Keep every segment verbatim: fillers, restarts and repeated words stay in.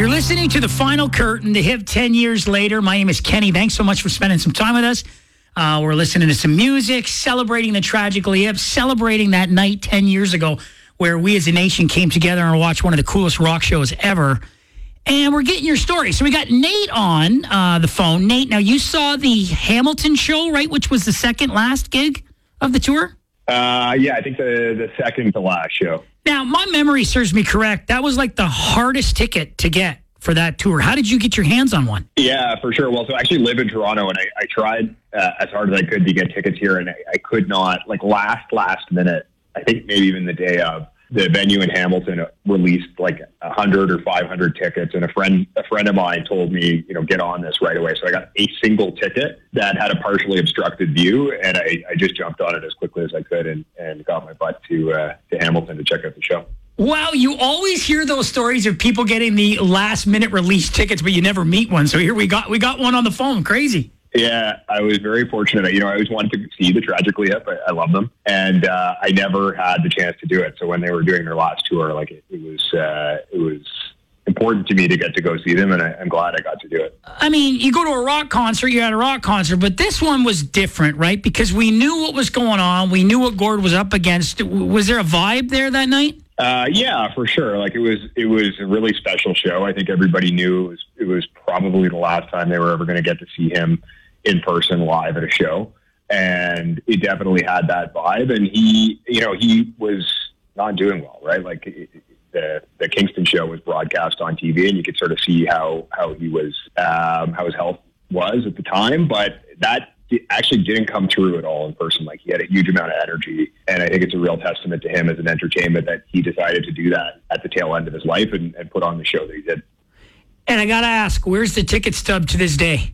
You're listening to The Final Curtain, The Hip ten years later. My name is Kenny. Thanks so much for spending some time with us. Uh, we're listening to some music, celebrating the Tragically Hip, celebrating that night ten years ago where we as a nation came together and watched one of the coolest rock shows ever. And we're getting your story. So we got Nate on uh, the phone. Nate, now you saw the Hamilton show, right, which was the second last gig of the tour? Uh, yeah, I think the, the second to last show. Now, my memory serves me correct. That was like the hardest ticket to get for that tour. How did you get your hands on one? Yeah, for sure. Well, so I actually live in Toronto, and I, I tried uh, as hard as I could to get tickets here, and I, I could not. Like last, last minute, I think maybe even the day of, the venue in Hamilton released like one hundred or five hundred tickets, and a friend a friend of mine told me, you know, get on this right away. So I got a single ticket that had a partially obstructed view, and I, I just jumped on it as quickly as I could and, and got my butt to uh, to Hamilton to check out the show. Wow, you always hear those stories of people getting the last minute release tickets, but you never meet one. So here we got we got one on the phone. Crazy. Yeah, I was very fortunate. You know, I always wanted to see the Tragically Hip. I, I love them. And uh, I never had the chance to do it. So when they were doing their last tour, like it, it was uh, it was important to me to get to go see them. And I, I'm glad I got to do it. I mean, you go to a rock concert, you're at a rock concert, but this one was different, right? Because we knew what was going on. We knew what Gord was up against. Was there a vibe there that night? Uh, yeah, for sure. Like it was, it was a really special show. I think everybody knew it was, it was probably the last time they were ever going to get to see him in person live at a show. And it definitely had that vibe. And he, you know, he was not doing well, right? Like it, the, the Kingston show was broadcast on T V, and you could sort of see how, how he was, um, how his health was at the time, but that actually didn't come through at all in person. Like he had a huge amount of energy, and I think it's a real testament to him as an entertainment that he decided to do that at the tail end of his life and, and put on the show that he did. And I got to ask, where's the ticket stub to this day?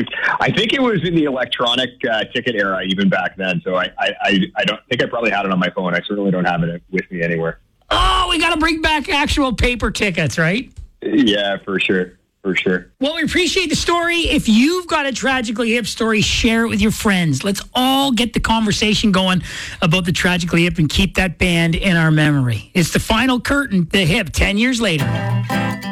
I think it was in the electronic uh, ticket era even back then. So I, I, I, I don't think I probably had it on my phone. I certainly don't have it with me anywhere. Oh, we got to bring back actual paper tickets, right? Yeah, for sure. For sure. Well, we appreciate the story. If you've got a Tragically Hip story, share it with your friends. Let's all get the conversation going about the Tragically Hip and keep that band in our memory. It's The Final Curtain, The Hip, ten years later.